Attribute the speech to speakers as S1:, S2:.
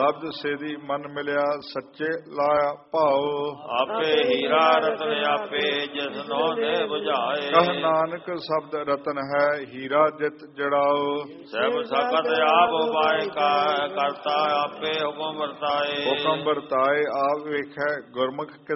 S1: ਸ਼ਬਦ ਸੇਦੀ ਮਨ ਮਿਲਿਆ ਸੱਚੇ ਲਾਇਆ ਭਾਉ।
S2: ਆਪੇ ਹੀਰਾ ਰਤਨ ਆਪੇ ਜਿਸਨੋ ਦੇ ਬੁਝਾਏ।
S1: ਕਹ ਨਾਨਕ ਸ਼ਬਦ ਰਤਨ ਹੈ ਹੀਰਾ ਜਿਤ ਜੜਾਓ।
S2: ਸਭ ਸਖਤ ਆਪ ਉਪਾਇ ਕਰਤਾ ਆਪੇ ਹੁਕਮ ਵਰਤਾਏ।
S1: ਹੁਕਮ ਵਰਤਾਏ ਆਪ ਵੇਖੈ ਗੁਰਮੁਖ